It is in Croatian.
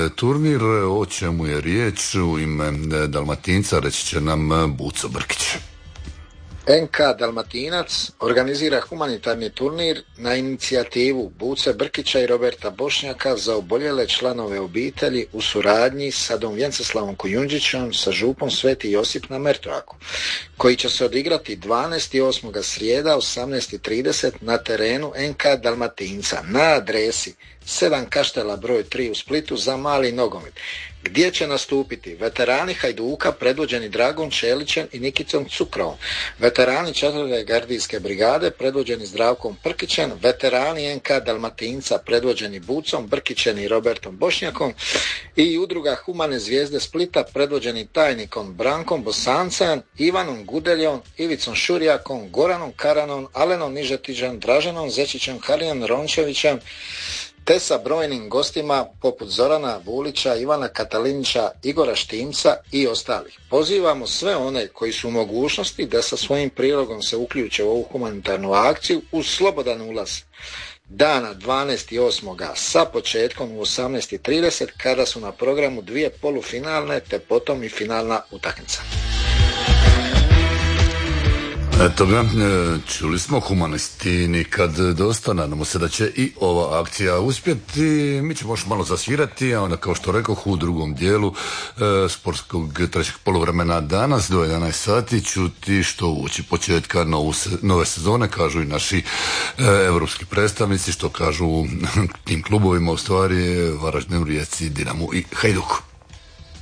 turnir, o čemu je riječ u ime Dalmatinca reći će nam Buco Brkić. NK Dalmatinac organizira humanitarni turnir na inicijativu Buce Brkića i Roberta Bošnjaka za oboljele članove obitelji u suradnji sa Dom Vjenceslavom Kujundžićem sa župom Sveti Josip na Mertoaku, koji će se odigrati 12.8. srijeda 18.30 na terenu NK Dalmatinca na adresi 7 Kaštela broj 3 u Splitu za mali nogomet, gdje će nastupiti veterani Hajduka predvođeni Dragom Čelićem i Nikicom Cukrovom, veterani 4. gardijske brigade predvođeni Zdravkom Prkićem, veterani NK Dalmatinca predvođeni Bucom Brkićem i Robertom Bošnjakom i udruga Humane zvijezde Splita predvođeni tajnikom Brankom Bosancem, Ivanom Gudeljom, Ivicom Šurjakom, Goranom Karanom, Alenom Nižetićem, Draženom Zečićem, Harijem Rončevićem, te sa brojnim gostima poput Zorana Vulića, Ivana Katalinića, Igora Štimca i ostalih. Pozivamo sve one koji su u mogućnosti da sa svojim prilogom se uključe u ovu humanitarnu akciju uz slobodan ulaz dana 12.8. sa početkom u 18.30 kada su na programu dvije polufinalne te potom i finalna utakmica. Eto ga, čuli smo humanisti nikad dosta, nadamo se da će i ova akcija uspjeti. Mi ćemo još malo zasvirati, a onda kao što rekoh u drugom dijelu sportskog trećeg poluvremena danas do 11 sati čuti što uoči početka nove sezone kažu i naši evropski predstavnici, što kažu tim klubovima u stvari Varaždinu, Rijeci, Dinamu i Hajduku.